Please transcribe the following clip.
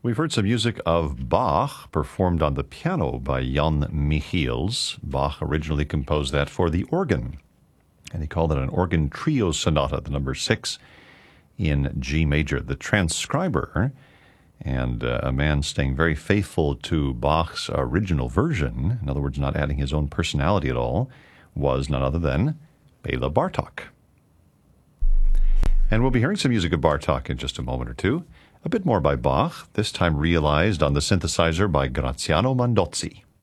We've heard some music of Bach performed on the piano by Jan Michiels. Bach originally composed that for the organ, and he called it an organ trio sonata, the number 6 in G major. The transcriber, and a man staying very faithful to Bach's original version, in other words, not adding his own personality at all, was none other than Bela Bartok. And we'll be hearing some music of Bartok in just a moment or two. A bit more by Bach, this time realized on the synthesizer by Graziano Mandozzi.